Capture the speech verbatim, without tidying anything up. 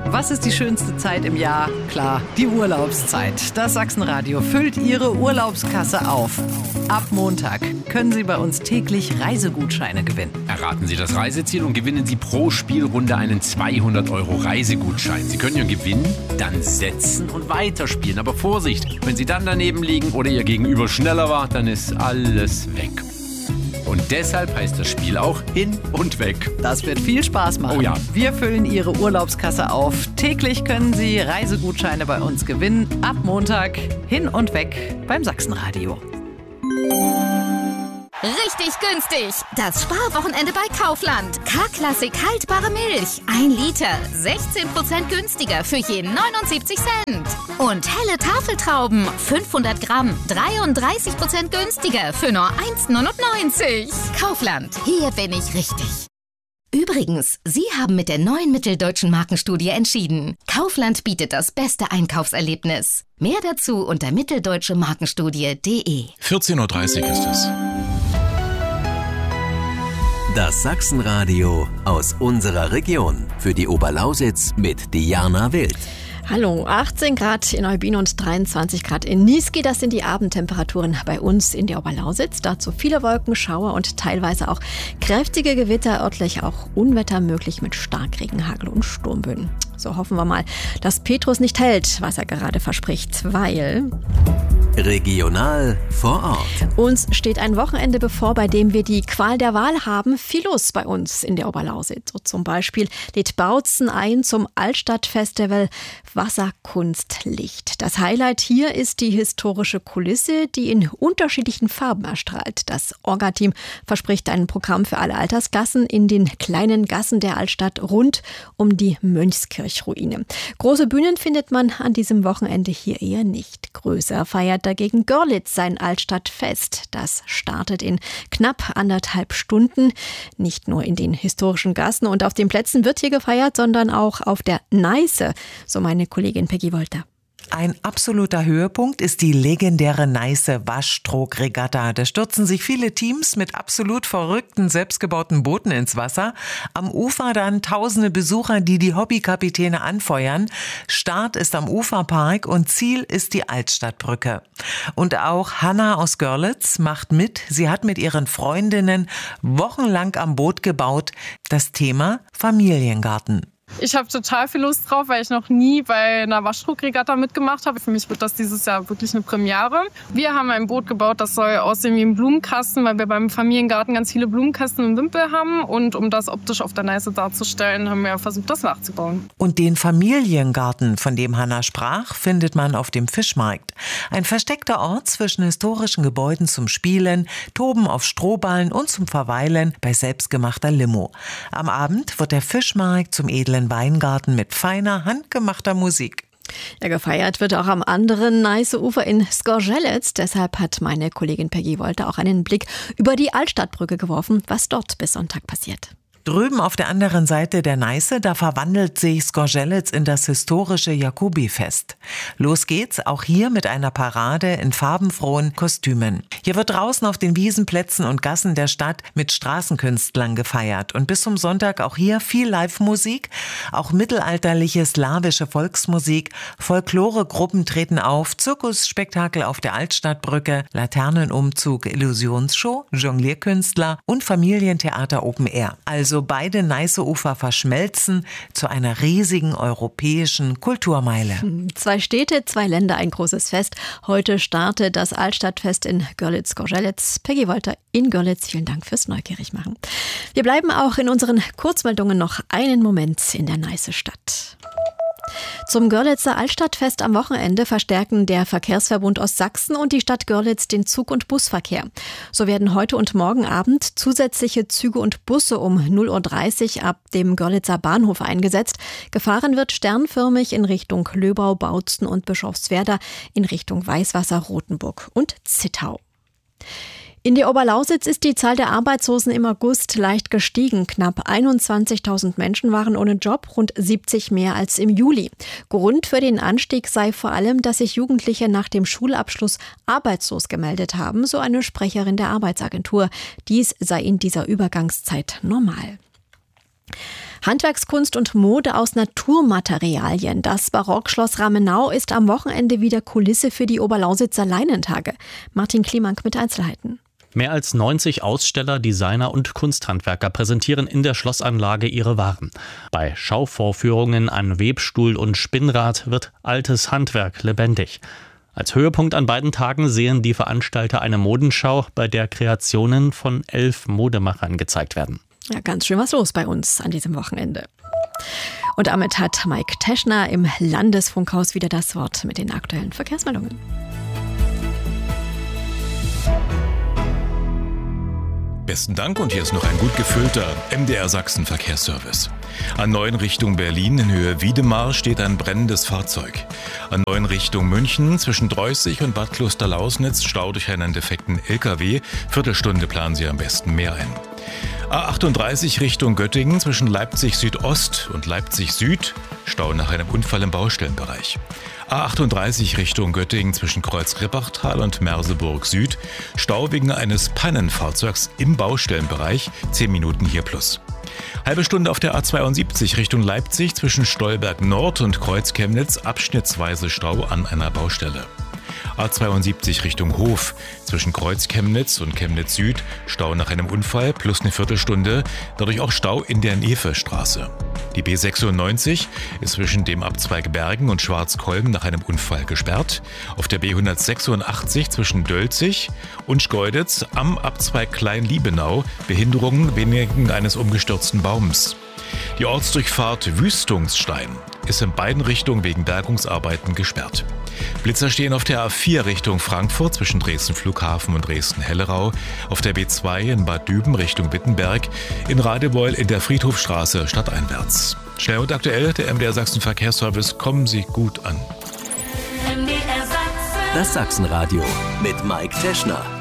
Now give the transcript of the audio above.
Was ist die schönste Zeit im Jahr? Klar, die Urlaubszeit. Das Sachsenradio füllt Ihre Urlaubskasse auf. Ab Montag können Sie bei uns täglich Reisegutscheine gewinnen. Erraten Sie das Reiseziel und gewinnen Sie pro Spielrunde einen zweihundert Euro Reisegutschein. Sie können Ihren Gewinn dann setzen und weiterspielen. Aber Vorsicht, wenn Sie dann daneben liegen oder Ihr Gegenüber schneller war, dann ist alles weg. Und deshalb heißt das Spiel auch Hin und Weg. Das wird viel Spaß machen. Oh ja. Wir füllen Ihre Urlaubskasse auf. Täglich können Sie Reisegutscheine bei uns gewinnen. Ab Montag Hin und Weg beim Sachsenradio. Richtig günstig. Das Sparwochenende bei Kaufland. K-Klassik haltbare Milch. Ein Liter. sechzehn Prozent günstiger für je neunundsiebzig Cent. Und helle Tafeltrauben. fünfhundert Gramm. dreiunddreißig Prozent günstiger für nur eins Komma neunundneunzig. Kaufland. Hier bin ich richtig. Übrigens, Sie haben mit der neuen Mitteldeutschen Markenstudie entschieden. Kaufland bietet das beste Einkaufserlebnis. Mehr dazu unter mitteldeutsche markenstudie punkt de. vierzehn Uhr dreißig ist es. Das Sachsenradio aus unserer Region. Für die Oberlausitz mit Diana Wild. Hallo, achtzehn Grad in Eubin und dreiundzwanzig Grad in Niesky. Das sind die Abendtemperaturen bei uns in der Oberlausitz. Dazu viele Wolken, Schauer und teilweise auch kräftige Gewitter, örtlich auch Unwetter möglich mit Starkregen, Hagel und Sturmböen. So hoffen wir mal, dass Petrus nicht hält, was er gerade verspricht, weil... Regional vor Ort. Uns steht ein Wochenende bevor, bei dem wir die Qual der Wahl haben. Viel los bei uns in der Oberlausitz. So zum Beispiel lädt Bautzen ein zum Altstadtfestival Wasserkunstlicht. Das Highlight hier ist die historische Kulisse, die in unterschiedlichen Farben erstrahlt. Das Orga-Team verspricht ein Programm für alle Altersklassen in den kleinen Gassen der Altstadt rund um die Mönchskirchruine. Große Bühnen findet man an diesem Wochenende hier eher nicht. Größer feiert dagegen Görlitz sein Altstadtfest. Das startet in knapp anderthalb Stunden. Nicht nur in den historischen Gassen und auf den Plätzen wird hier gefeiert, sondern auch auf der Neiße, so meine Kollegin Peggy Wolter. Ein absoluter Höhepunkt ist die legendäre Neiße Waschtrog-Regatta. Da stürzen sich viele Teams mit absolut verrückten, selbstgebauten Booten ins Wasser. Am Ufer dann tausende Besucher, die die Hobbykapitäne anfeuern. Start ist am Uferpark und Ziel ist die Altstadtbrücke. Und auch Hanna aus Görlitz macht mit. Sie hat mit ihren Freundinnen wochenlang am Boot gebaut. Das Thema Familiengarten. Ich habe total viel Lust drauf, weil ich noch nie bei einer Waschtrog-Regatta mitgemacht habe. Für mich wird das dieses Jahr wirklich eine Premiere. Wir haben ein Boot gebaut, das soll aussehen wie ein Blumenkasten, weil wir beim Familiengarten ganz viele Blumenkästen im Wimpel haben. Und um das optisch auf der Neiße darzustellen, haben wir versucht, das nachzubauen. Und den Familiengarten, von dem Hanna sprach, findet man auf dem Fischmarkt. Ein versteckter Ort zwischen historischen Gebäuden zum Spielen, Toben auf Strohballen und zum Verweilen bei selbstgemachter Limo. Am Abend wird der Fischmarkt zum edlen Weingarten mit feiner, handgemachter Musik. Ja, gefeiert wird auch am anderen Neiße-Ufer in Skorzelec. Deshalb hat meine Kollegin Peggy Wolter auch einen Blick über die Altstadtbrücke geworfen, was dort bis Sonntag passiert. Drüben auf der anderen Seite der Neiße, da verwandelt sich Skorzelec in das historische Jakobifest. Los geht's, auch hier mit einer Parade in farbenfrohen Kostümen. Hier wird draußen auf den Wiesenplätzen und Gassen der Stadt mit Straßenkünstlern gefeiert. Und bis zum Sonntag auch hier viel Live-Musik, auch mittelalterliche slawische Volksmusik, Folklore-Gruppen treten auf, Zirkusspektakel auf der Altstadtbrücke, Laternenumzug, Illusionsshow, Jonglierkünstler und Familientheater Open Air. Also beide Neiße-Ufer verschmelzen zu einer riesigen europäischen Kulturmeile. Zwei Städte, zwei Länder, ein großes Fest. Heute startet das Altstadtfest in Görlitz-Skorzelec. Peggy Wolter in Görlitz, vielen Dank fürs Neugierig-Machen. Wir bleiben auch in unseren Kurzmeldungen noch einen Moment in der Neiße-Stadt. Zum Görlitzer Altstadtfest am Wochenende verstärken der Verkehrsverbund Ostsachsen und die Stadt Görlitz den Zug- und Busverkehr. So werden heute und morgen Abend zusätzliche Züge und Busse um null Uhr dreißig ab dem Görlitzer Bahnhof eingesetzt. Gefahren wird sternförmig in Richtung Löbau, Bautzen und Bischofswerda, in Richtung Weißwasser, Rothenburg und Zittau. In der Oberlausitz ist die Zahl der Arbeitslosen im August leicht gestiegen. Knapp einundzwanzigtausend Menschen waren ohne Job, rund siebzig mehr als im Juli. Grund für den Anstieg sei vor allem, dass sich Jugendliche nach dem Schulabschluss arbeitslos gemeldet haben, so eine Sprecherin der Arbeitsagentur. Dies sei in dieser Übergangszeit normal. Handwerkskunst und Mode aus Naturmaterialien. Das Barockschloss Ramenau ist am Wochenende wieder Kulisse für die Oberlausitzer Leinentage. Martin Klimank mit Einzelheiten. Mehr als neunzig Aussteller, Designer und Kunsthandwerker präsentieren in der Schlossanlage ihre Waren. Bei Schauvorführungen an Webstuhl und Spinnrad wird altes Handwerk lebendig. Als Höhepunkt an beiden Tagen sehen die Veranstalter eine Modenschau, bei der Kreationen von elf Modemachern gezeigt werden. Ja, ganz schön was los bei uns an diesem Wochenende. Und damit hat Mike Teschner im Landesfunkhaus wieder das Wort mit den aktuellen Verkehrsmeldungen. Besten Dank und hier ist noch ein gut gefüllter M D R Sachsen Verkehrsservice. An neun Richtung Berlin in Höhe Wiedemar steht ein brennendes Fahrzeug. An neun Richtung München zwischen Dreußig und Bad Klosterlausnitz Stau durch einen defekten L K W. Viertelstunde planen Sie am besten mehr ein. A achtunddreißig Richtung Göttingen zwischen Leipzig Südost und Leipzig Süd Stau nach einem Unfall im Baustellenbereich. A achtunddreißig Richtung Göttingen zwischen Kreuz-Rippachtal und Merseburg Süd. Stau wegen eines Pannenfahrzeugs im Baustellenbereich. zehn Minuten hier plus. Halbe Stunde auf der A zweiundsiebzig Richtung Leipzig zwischen Stolberg Nord und Kreuz-Chemnitz. Abschnittsweise Stau an einer Baustelle. A zweiundsiebzig Richtung Hof zwischen Kreuz-Chemnitz und Chemnitz Süd. Stau nach einem Unfall plus eine Viertelstunde. Dadurch auch Stau in der Nefe-Straße. Die B sechsundneunzig ist zwischen dem Abzweig Bergen und Schwarzkolben nach einem Unfall gesperrt. Auf der B hundertsechsundachtzig zwischen Dölzig und Schkeuditz am Abzweig Klein-Liebenau Behinderungen wegen eines umgestürzten Baums. Die Ortsdurchfahrt Wüstungsstein ist in beiden Richtungen wegen Bergungsarbeiten gesperrt. Blitzer stehen auf der A vier Richtung Frankfurt zwischen Dresden Flughafen und Dresden-Hellerau, auf der B zwei in Bad Düben Richtung Wittenberg, in Radebeul in der Friedhofstraße stadteinwärts. Schnell und aktuell, der M D R Sachsen Verkehrsservice, kommen Sie gut an. Das Sachsenradio mit Mike Teschner.